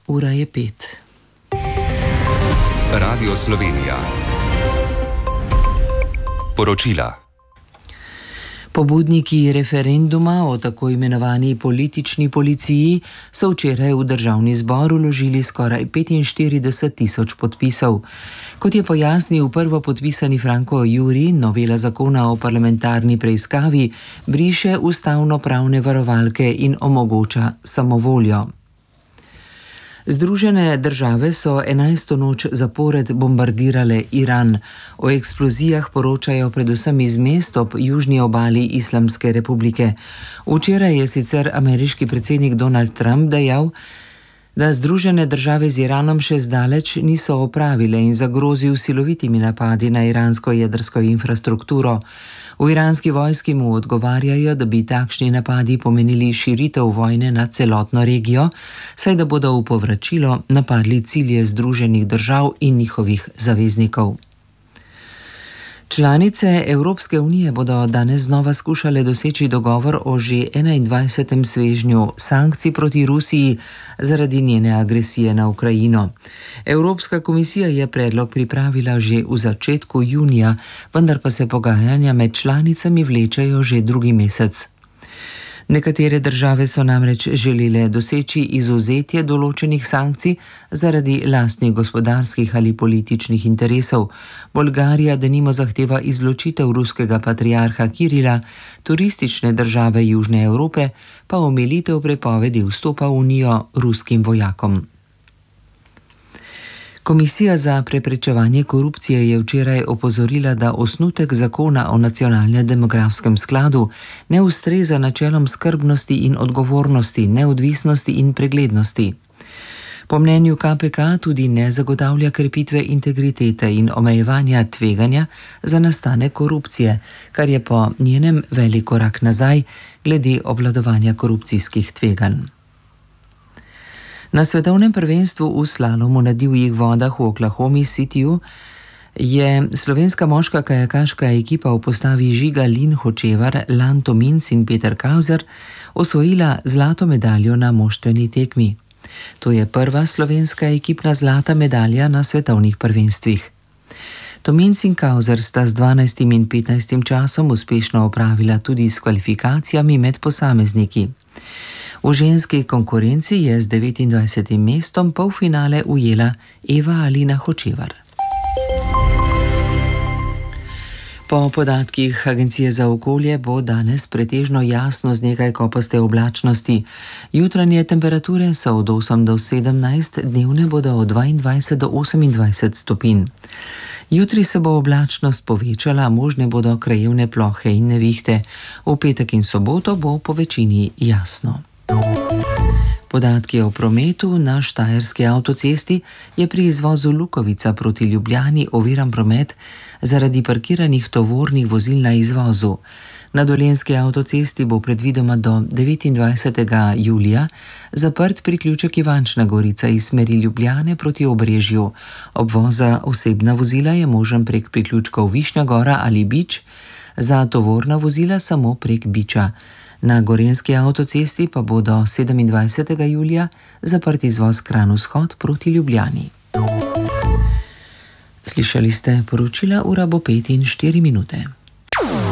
Ura je 5. Radio Slovenija. Poročila. Pobudniki referenduma o tako imenovani politični policiji so včeraj v Državni zbor vložili skoraj 45 tisoč podpisov. Kot je pojasnil prvopodpisani Franko Juri, novela zakona o parlamentarni preiskavi briše ustavno-pravne varovalke in omogoča samovoljo. Združene države so 11. noč zapored bombardirale Iran. O eksplozijah poročajo predvsem iz mest ob južni obali Islamske republike. Včeraj je sicer ameriški predsednik Donald Trump dejal, da Združene države z Iranom še zdaleč niso opravile in zagrozil silovitimi napadi na iransko jedrsko infrastrukturo. V iranski vojski mu odgovarjajo, da bi takšni napadi pomenili širitev vojne na celotno regijo, saj da bodo v povračilo napadli cilje Združenih držav in njihovih zaveznikov. Članice Evropske unije bodo danes znova skušale doseči dogovor o že 21. svežnju sankcij proti Rusiji zaradi njene agresije na Ukrajino. Evropska komisija je predlog pripravila že v začetku junija, vendar pa se pogajanja med članicami vlečejo že drugi mesec. Nekatere države so namreč želele doseči izvzetje določenih sankcij zaradi lastnih gospodarskih ali političnih interesov. Bolgarija denimo zahteva izločitev ruskega patriarha Kirila, turistične države Južne Evrope pa omilitev prepovedi vstopa v Unijo ruskim vojakom. Komisija za preprečevanje korupcije je včeraj opozorila, da osnutek zakona o nacionalnem demografskem skladu ne ustreza načelom skrbnosti in odgovornosti, neodvisnosti in preglednosti. Po mnenju KPK tudi ne zagotavlja krepitve integritete in omejevanja tveganja za nastanek korupcije, kar je po njenem velik korak nazaj glede obvladovanja korupcijskih tveganj. Na svetovnem prvenstvu v slalomu na divjih vodah v Oklahomi Cityju je slovenska moška kajakaška ekipa v postavi Žiga Lin Hočevar, Lan Tominc in Peter Kauzer osvojila zlato medaljo na moštveni tekmi. To je prva slovenska ekipna zlata medalja na svetovnih prvenstvih. Tominc in Kauzer sta z 12. in 15. časom uspešno opravila tudi s kvalifikacijami med posamezniki. V ženski konkurenci je z 29. mestom polfinale ujela Eva Alina Hočevar. Po podatkih Agencije za okolje bo danes pretežno jasno z nekaj kopaste oblačnosti. Jutranje temperature so od 8 do 17, dnevne bodo od 22 do 28 stopinj. Jutri se bo oblačnost povečala, možne bodo krajevne plohe in nevihte. V petek in soboto bo po večini jasno. Podatki o prometu na Štajerski avtocesti je pri izvozu Lukovica proti Ljubljani oviran promet zaradi parkiranih tovornih vozil na izvozu. Na Dolenjski avtocesti bo predvidoma do 29. julija zaprt priključek Ivančna Gorica iz smeri Ljubljane proti Obrežju. Obvoz za osebna vozila je možen prek priključkov Višnja Gora ali Bič, za tovorna vozila samo prek Biča. Na Gorenjski avtocesti pa bo do 27. julija zaprt izvoz Kranj-Vzhod proti Ljubljani. Slišali ste poročila, ura bo 5 in 4 minute.